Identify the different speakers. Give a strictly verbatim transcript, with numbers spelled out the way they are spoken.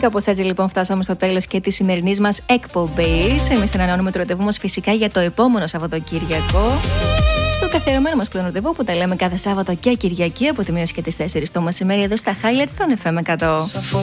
Speaker 1: κάπως έτσι λοιπόν φτάσαμε στο τέλος και της σημερινής μας εκπομπής. Εμείς ανανεώνουμε το ραντεβού μας φυσικά για το επόμενο Σαββατοκύριακο. Το καθιερωμένο μας πλέον ραντεβού που τα λέμε κάθε Σάββατο και Κυριακή από τη μία και τις τέσσερις το μεσημέρι εδώ στα Highlights των εφ εμ εκατό.